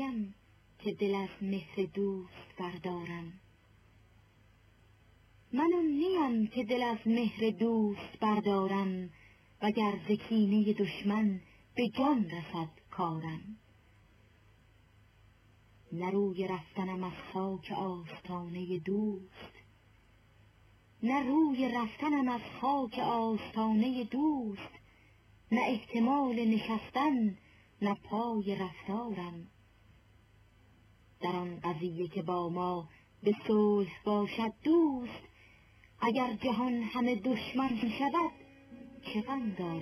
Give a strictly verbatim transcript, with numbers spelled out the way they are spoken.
نیم که دل از مهر دوست بردارم. من آن نیم که دل از مهر دوست بردارم، وگر ز کینه دشمن به جان رسد کارم. نه روی رفتنم از خاک آستانه دوست، نه روی رفتنم از خاک آستانه دوست، نه احتمال نشستن نه پای رفتارم. در آن قضیه که با ما به صلح باشد دوست، اگر جهان همه دشمن شود چه غم دارم.